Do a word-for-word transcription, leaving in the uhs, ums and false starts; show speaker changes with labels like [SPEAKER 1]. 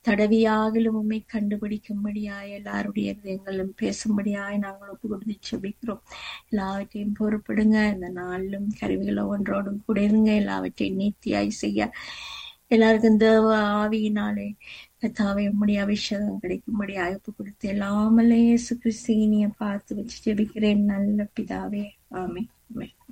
[SPEAKER 1] தடவியாகிலும் உண்மை கண்டுபிடிக்கும்படியாய் எல்லாருடைய இதயங்களும் பேசும்படியாய் நாங்கள் ஒப்பு கொடுத்து செபிக்கிறோம். எல்லாவற்றையும் பொறுப்படுங்க. இந்த நாளிலும் கருவிகளை ஒன்றோடும் கூட இருங்க. எல்லாவற்றையும் நீத்தியாய் செய்ய எல்லாருக்கும் தேவ ஆவியினாலே கர்த்தாவே உம்முடைய அபிஷேகம் கிடைக்கும்படி அழைப்பு கொடுத்து எல்லாமலே இயேசு கிறிஸ்துவினிய பார்த்து வச்சு ஜெபிக்கிறேன் நல்ல பிதாவே. ஆமென். ஆமென்.